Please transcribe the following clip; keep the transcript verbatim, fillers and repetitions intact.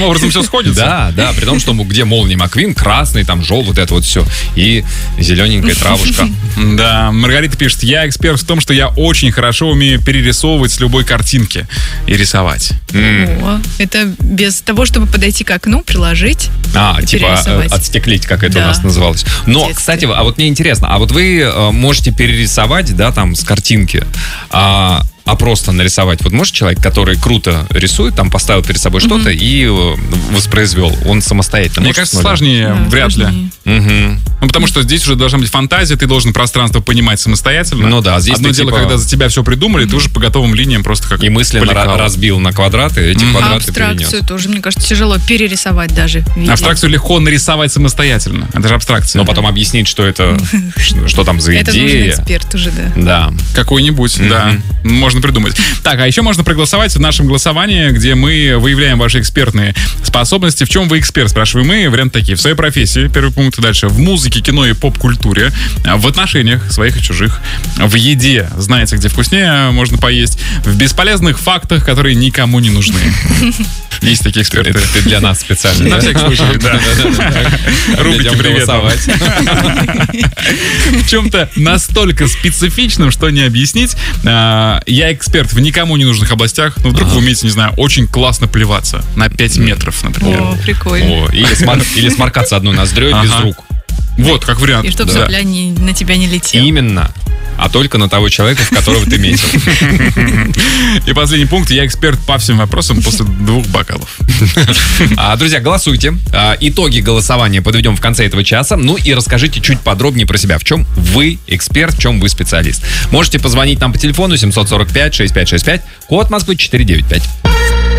образом все сходится. Да, да, при том, что где молния Маквин, красный, там, желтый, вот это вот все. И зелененькая травушка. Да, Маргарита пишет, я эксперт в том, что я очень хорошо умею перерисовывать с любой картинки и рисовать. О, это без того, чтобы подойти к окну, приложить. А, типа отстеклить, как это у нас называлось. Но, кстати, а вот мне интересно, а вот вы можете перерисовать, да, там, с картинки, а... А просто нарисовать. Вот может человек, который круто рисует, там поставил перед собой что-то mm-hmm. и воспроизвел. Он самостоятельно. Мне кажется, сложнее, да, вряд сложнее. ли. Mm-hmm. Ну, потому что здесь уже должна быть фантазия, ты должен пространство понимать самостоятельно. Ну да, здесь одно дело, типа... когда за тебя все придумали, mm-hmm. ты уже по готовым линиям просто как и мысленно поликал. разбил на квадраты, эти mm-hmm. квадраты абстракцию перенес. тоже, мне кажется, тяжело перерисовать даже. Видео. Абстракцию легко нарисовать самостоятельно. Это же абстракция. Но потом объяснить, что это, что там за идея. Это нужен эксперт уже, да. Да. Какой-нибудь, да. Можно придумать. Так, а еще можно проголосовать в нашем голосовании, где мы выявляем ваши экспертные способности. В чем вы эксперт, спрашиваем мы. Варианты такие. В своей профессии, первый пункт, дальше. В музыке, кино и поп-культуре. В отношениях своих и чужих. В еде. Знаете, где вкуснее можно поесть. В бесполезных фактах, которые никому не нужны. Есть такие эксперты. Ты для нас специально. На всякий случай, да. Рубрики «Привет». В чем-то настолько специфичном, что не объяснить. Я эксперт в никому не нужных областях. Ну, вдруг ага. вы умеете, не знаю, очень классно плеваться. На пять метров, например. О, прикольно. О, или, смор... или сморкаться одной ноздрёй ага. без рук. Вот, как вариант. И чтобы да. сопля не, на тебя не летела. Именно. А только на того человека, в которого ты метил. И последний пункт. Я эксперт по всем вопросам после двух бокалов. А, друзья, голосуйте. А, итоги голосования подведем в конце этого часа. Ну и расскажите чуть подробнее про себя. В чем вы эксперт, в чем вы специалист. Можете позвонить нам по телефону семь сорок пять шестьдесят пять шестьдесят пять, код Москвы четыреста девяносто пять.